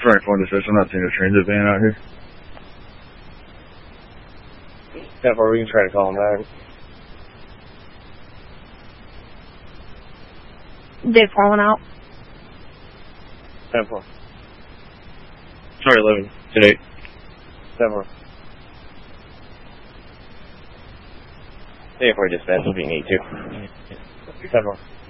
Trying to find this. I'm not seeing a transit van out here. Yeah, or we can try to call him back. They've fallen out. 10-4. Sorry, 11. 10-8. 7-4. Yeah, for dispatch, being 8-2. 7-4.